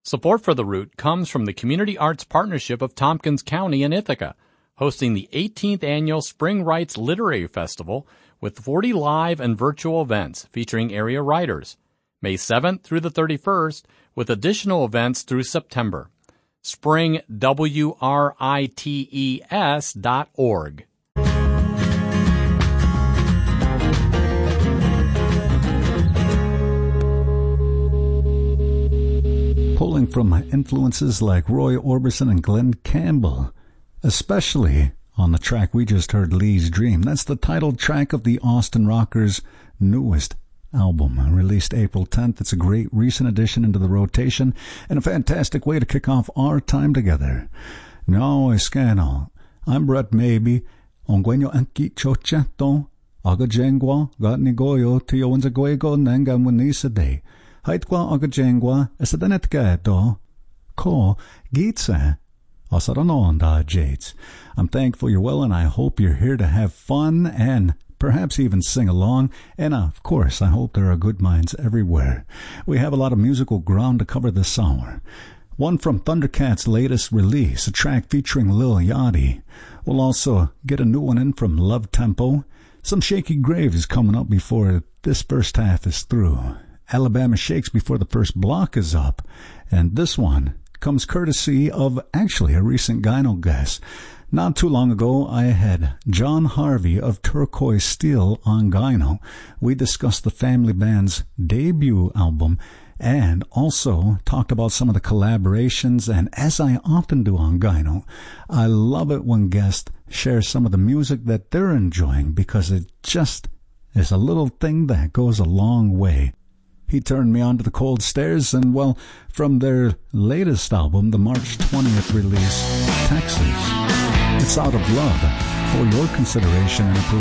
Support for The Root comes from the Community Arts Partnership of Tompkins County in Ithaca, hosting the 18th Annual Spring Writes Literary Festival with 40 live and virtual events featuring area writers, May 7th through the 31st, with additional events through September. springwrites.org. Pulling from influences like Roy Orbison and Glenn Campbell, especially on the track we just heard, Lee's Dream. That's the title track of the Austin Rockers' newest album, released April 10th. It's a great recent addition into the rotation and a fantastic way to kick off our time together. No escano. I'm Brett Maybe. Ongwenyo anki chochato. Aga jengwa gatnigoyo tiyo wanzagoego nanga munisade. Haitwa agajengwa esadanetgaeto ko gitse asaranonda jates. I'm thankful you're well, and I hope you're here to have fun and perhaps even sing along. And of course, I hope there are good minds everywhere. We have a lot of musical ground to cover this hour. One from Thundercat's latest release, a track featuring Lil Yachty. We'll also get a new one in from Love Tempo. Some Shaky Graves coming up before this first half is through. Alabama Shakes before the first block is up. And this one comes courtesy of actually a recent Gyno guest. Not too long ago, I had John Harvey of Turquoise Steel on Gyno. We discussed the family band's debut album and also talked about some of the collaborations. And as I often do on Gyno, I love it when guests share some of the music that they're enjoying, because it just is a little thing that goes a long way. He turned me on to the Cold Stares, and, well, from their latest album, the March 20th release, Texas. It's Out of Love, for your consideration and approval.